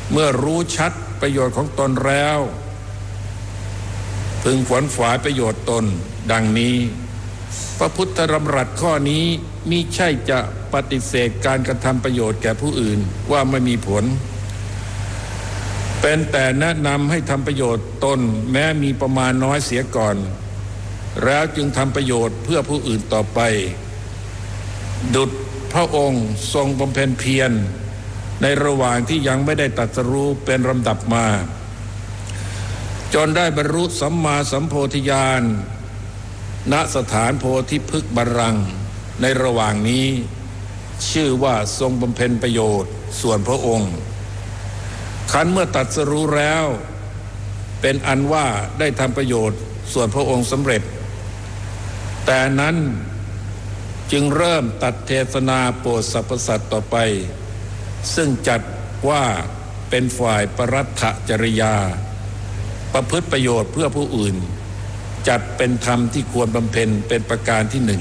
เมื่อรู้ชัดประโยชน์ของตนแล้วพึงขวนขวายประโยชน์ตนดังนี้พระพุทธดำรัสข้อนี้มิใช่จะปฏิเสธการกระทำประโยชน์แก่ผู้อื่นว่าไม่มีผลเป็นแต่แนะนำให้ทำประโยชน์ตนแม้มีประมาณน้อยเสียก่อนแล้วจึงทำประโยชน์เพื่อผู้อื่นต่อไปดุจพระองค์ทรงบำเพ็ญเพียรในระหว่างที่ยังไม่ได้ตรัสรู้เป็นลำดับมาจนได้บรรลุสัมมาสัมโพธิญาณณสถานโพธิพฤกษ์บัลลังก์ในระหว่างนี้ชื่อว่าทรงบำเพ็ญประโยชน์ส่วนพระองค์คันเมื่อตรัสรู้แล้วเป็นอันว่าได้ทำประโยชน์ส่วนพระองค์สำเร็จแต่นั้นจึงเริ่มตัดเทศนาโปรดสรรพสัตว์ต่อไปซึ่งจัดว่าเป็นฝ่ายปรัตถจริยาประพฤติประโยชน์เพื่อผู้อื่นจัดเป็นธรรมที่ควรบำเพ็ญเป็นประการที่หนึ่ง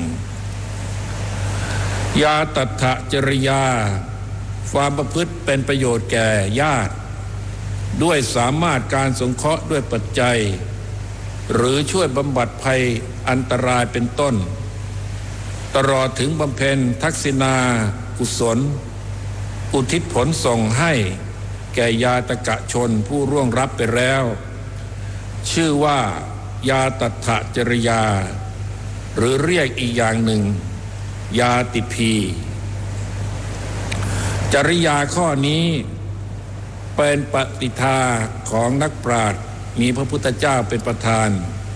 ยาตัฏฐจริยาความประพฤติเป็นประโยชน์แก่ญาติด้วยสามารถการสงเคราะห์ด้วยปัจจัยหรือช่วยบำบัดภัยอันตรายเป็นต้นตลอดถึงบำเพ็ญทักษิณากุศลอุทิศผลส่งให้แก่ญาตกชนผู้ร่วงรับไปแล้วชื่อว่ายาตัฏฐจริยาหรือเรียกอีกอย่างหนึ่งยาติพีจริยาข้อนี้เป็นปฏิทาของนักปราชญ์มีพระพุทธเจ้าเป็นประธาน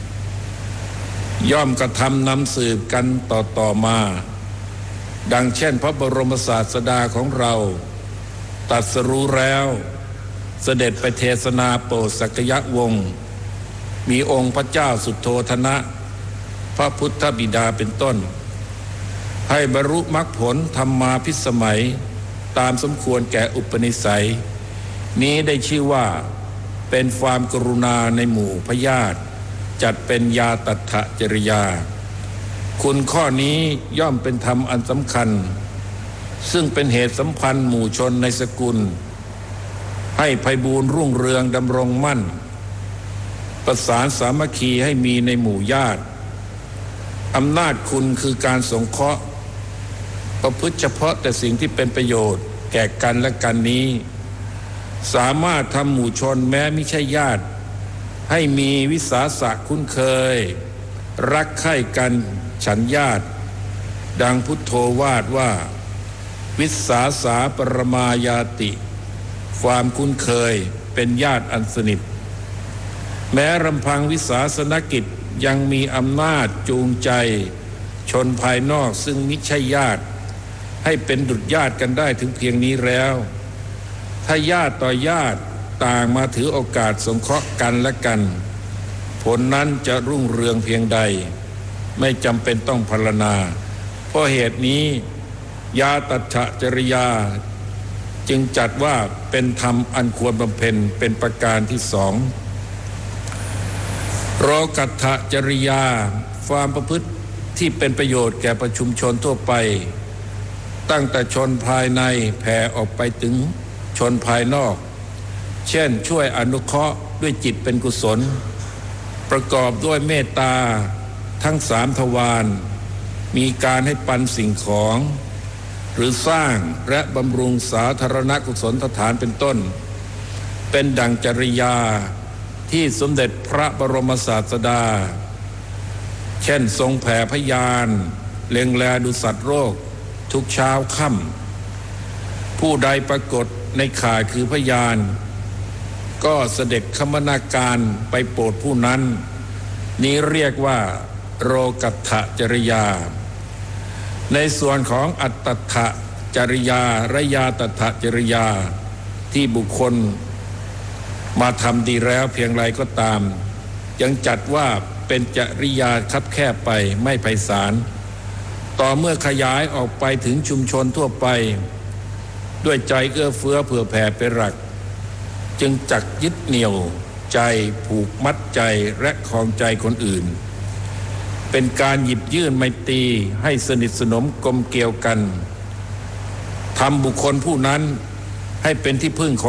ย่อมกระทำนำสืบกันต่อมาดังเช่นพระบรมศาสดาของเราตรัสรู้แล้วเสด็จไปเทศนาโปรดสักยวงศ์มีองค์พระเจ้าสุโธทนะพระพุทธบิดาเป็นต้นให้บรรลุมรรคผลธรรมาภิสมัยตามสมควรแก่อุปนิสัยนี้ได้ชื่อว่าเป็นความกรุณาในหมู่พญาติจัดเป็นยาตัฏฐจริยาคุณข้อนี้ย่อมเป็นธรรมอันสำคัญซึ่งเป็นเหตุสัมพันธ์หมู่ชนในสกุลให้ไพบูลย์รุ่งเรืองดำรงมั่นประสานสามัคคีให้มีในหมู่ญาติอำนาจคุณคือการสงเคราะห์ประพฤติเฉพาะแต่สิ่งที่เป็นประโยชน์แก่กันและกันนี้สามารถทำหมู่ชนแม้ไม่ใช่ญาติให้มีวิสาสะคุ้นเคยรักใคร่กันฉันญาติดังพุทโธวาทว่าวิสาสาปรมายาติความคุ้นเคยเป็นญาติอันสนิทแม้รำพังวิสาสนกิจยังมีอำนาจจูงใจชนภายนอกซึ่งมิใช่ญาติให้เป็นดุจญาติกันได้ถึงเพียงนี้แล้วถ้าญาติต่อญาติต่างมาถือโอกาสสงเคราะห์กันและกันผลนั้นจะรุ่งเรืองเพียงใดไม่จำเป็นต้องพรรณนาเพราะเหตุนี้ยาตัฏฐจริยาจึงจัดว่าเป็นธรรมอันควรบำเพ็ญเป็นประการที่สองโรกัตถจริยาความประพฤติที่เป็นประโยชน์แก่ประชุมชนทั่วไปตั้งแต่ชนภายในแผ่ออกไปถึงชนภายนอกเช่นช่วยอนุเคราะห์ด้วยจิตเป็นกุศลประกอบด้วยเมตตาทั้งสามทวารมีการให้ปันสิ่งของหรือสร้างและบำรุงสาธารณกุศลสถานเป็นต้นเป็นดังจริยาที่สมเด็จพระบรมศาสดาเช่นทรงแผ่พยานเล็งแลดูสัตว์โลกทุกเช้าค่ำผู้ใดปรากฏในข่ายคือพยานก็เสด็จคมนาการไปโปรดผู้นั้นนี้เรียกว่าโรกัตถจริยาในส่วนของอัตตถจริยาและยาตัฏฐจริยาที่บุคคลมาทำดีแล้วเพียงไรก็ตามยังจัดว่าเป็นจริยาคับแคบไปไม่ไพศาลต่อเมื่อขยายออกไปถึงชุมชนทั่วไปด้วยใจเอื้อเฟื้อเผื่อแผ่เป็นหลักจึงจักยึดเหนี่ยวใจผูกมัดใจและครองใจคนอื่นเป็นการหยิบยื่นไมตรีให้สนิทสนมกลมเกลียวกันทำบุคคลผู้นั้นให้เป็นที่พึ่งของ